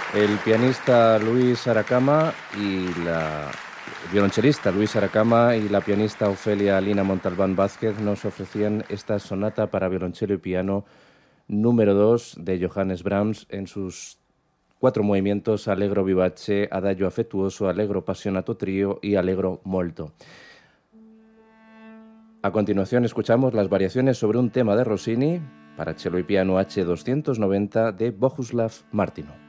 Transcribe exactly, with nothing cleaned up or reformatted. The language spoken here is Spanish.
El pianista Luis Aracama y la el violonchelista Luis Aracama y la pianista Ofelia Lina Montalbán Vázquez nos ofrecían esta sonata para violonchelo y piano número dos de Johannes Brahms en sus cuatro movimientos: Allegro vivace, Adagio afettuoso, Allegro passionato trio y Allegro molto. A continuación escuchamos las variaciones sobre un tema de Rossini para cello y piano hache doscientos noventa de Bohuslav Martinu.